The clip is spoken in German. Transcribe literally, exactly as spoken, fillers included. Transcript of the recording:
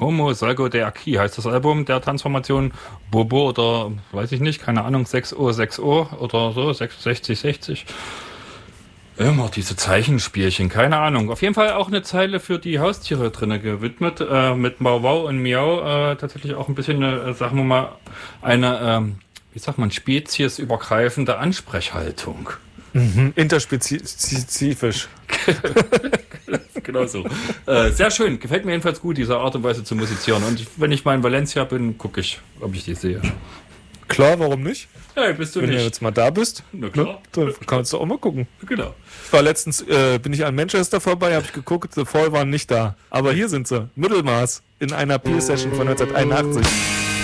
Como Salgo de Aquí heißt das Album der Transformation. Bobo oder, weiß ich nicht, keine Ahnung, sechs Uhr, sechs Uhr oder so, sechsundsechzig, sechzig. Immer diese Zeichenspielchen, keine Ahnung. Auf jeden Fall auch eine Zeile für die Haustiere drinne gewidmet, äh, mit Mau Wow und Miau, äh, tatsächlich auch ein bisschen eine, sagen wir mal, eine, ähm, wie sagt man, speziesübergreifende Ansprechhaltung. Mhm. Interspezifisch. Genau so. Äh, sehr schön. Gefällt mir jedenfalls gut, diese Art und Weise zu musizieren. Und wenn ich mal in Valencia bin, gucke ich, ob ich die sehe. Klar, warum nicht? Hey, bist du Wenn nicht. du jetzt mal da bist, Na klar. Ne, dann kannst du auch mal gucken. Genau. Ich war letztens, äh, bin ich an Manchester vorbei, habe ich geguckt, The Fall waren nicht da. Aber hier sind sie. Mittelmaß in einer Peel-Session von neunzehnhunderteinundachtzig.